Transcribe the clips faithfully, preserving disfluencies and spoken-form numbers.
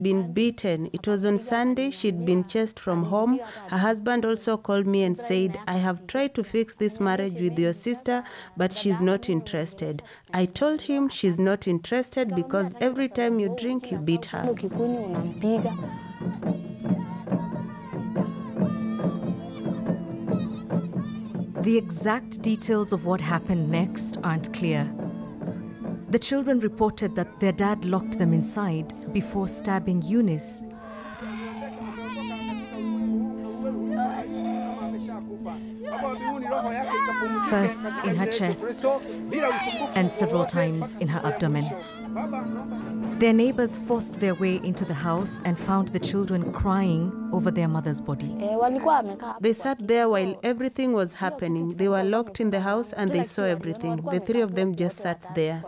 been beaten. It was on Sunday. She'd been chased from home. Her husband also called me and said, I have tried to fix this marriage with your sister, but she's not interested. I told him she's not interested because every time you drink, you beat her. The exact details of what happened next aren't clear. The children reported that their dad locked them inside before stabbing Eunice. First in her chest and several times in her abdomen. Their neighbors forced their way into the house and found the children crying over their mother's body. They sat there while everything was happening. They were locked in the house and they saw everything. The three of them just sat there.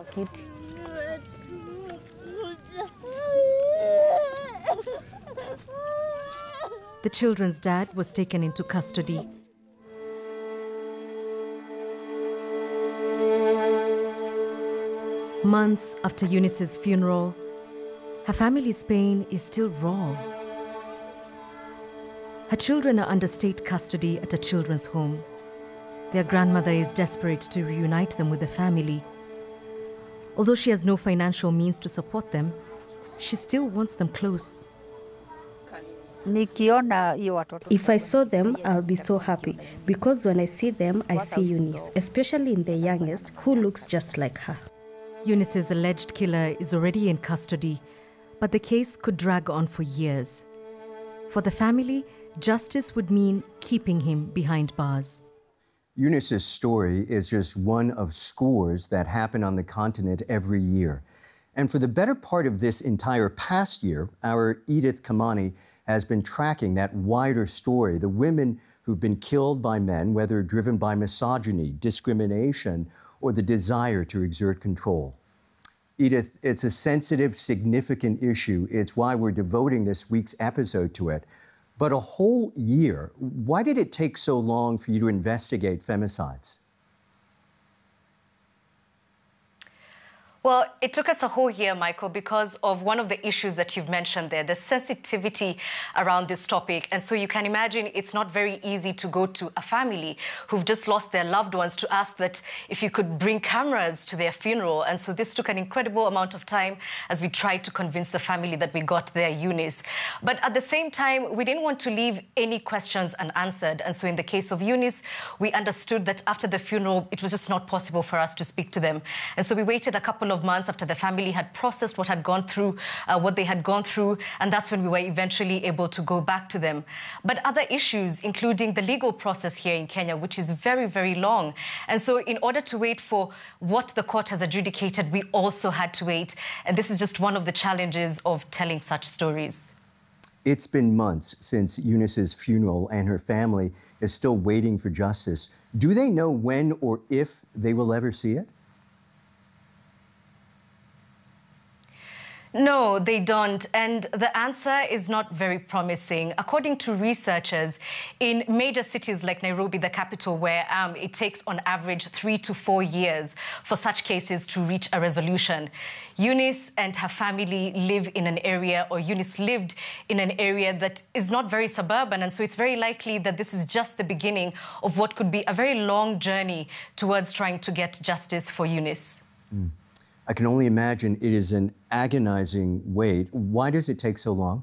The children's dad was taken into custody. Months after Eunice's funeral, her family's pain is still raw. Her children are under state custody at a children's home. Their grandmother is desperate to reunite them with the family. Although she has no financial means to support them, she still wants them close. If I saw them, I'll be so happy, because when I see them, I see Eunice, especially in the youngest, who looks just like her. Eunice's alleged killer is already in custody, but the case could drag on for years. For the family, justice would mean keeping him behind bars. Eunice's story is just one of scores that happen on the continent every year. And for the better part of this entire past year, our Edith Kimani has been tracking that wider story, the women who've been killed by men, whether driven by misogyny, discrimination, or the desire to exert control. Edith, it's a sensitive, significant issue. It's why we're devoting this week's episode to it. But a whole year, why did it take so long for you to investigate femicides? Well, it took us a whole year, Michael, because of one of the issues that you've mentioned there, the sensitivity around this topic. And so you can imagine it's not very easy to go to a family who've just lost their loved ones to ask that if you could bring cameras to their funeral. And so this took an incredible amount of time as we tried to convince the family that we got their Eunice. But at the same time, we didn't want to leave any questions unanswered. And so in the case of Eunice, we understood that after the funeral, it was just not possible for us to speak to them. And so we waited a couple of of months after the family had processed what had gone through, uh, what they had gone through, and that's when we were eventually able to go back to them. But other issues, including the legal process here in Kenya, which is very, very long. And so in order to wait for what the court has adjudicated, we also had to wait. And this is just one of the challenges of telling such stories. It's been months since Eunice's funeral, and her family is still waiting for justice. Do they know when or if they will ever see it? No, they don't. And the answer is not very promising. According to researchers, in major cities like Nairobi, the capital where I am, it takes on average three to four years for such cases to reach a resolution. Eunice and her family live in an area, or Eunice lived in an area that is not very suburban. And so it's very likely that this is just the beginning of what could be a very long journey towards trying to get justice for Eunice. Mm. I can only imagine it is an agonizing wait. Why does it take so long?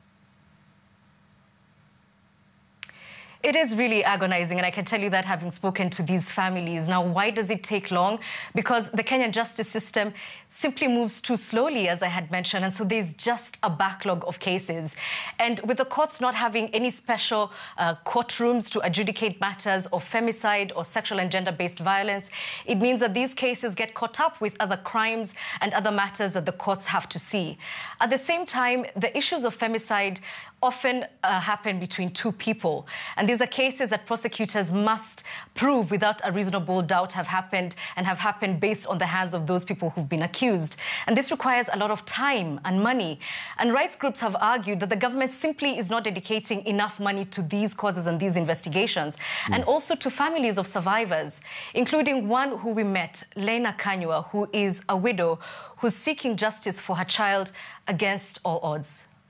It is really agonizing, and I can tell you that having spoken to these families. Now, why does it take long? Because the Kenyan justice system simply moves too slowly, as I had mentioned, and so there's just a backlog of cases. And with the courts not having any special uh, courtrooms to adjudicate matters of femicide or sexual and gender-based violence, it means that these cases get caught up with other crimes and other matters that the courts have to see. At the same time, the issues of femicide often uh, happen between two people. And these are cases that prosecutors must prove without a reasonable doubt have happened, and have happened based on the hands of those people who've been accused. And this requires a lot of time and money. And rights groups have argued that the government simply is not dedicating enough money to these causes and these investigations, mm. and also to families of survivors, including one who we met, Lena Kanywa, who is a widow who's seeking justice for her child against all odds.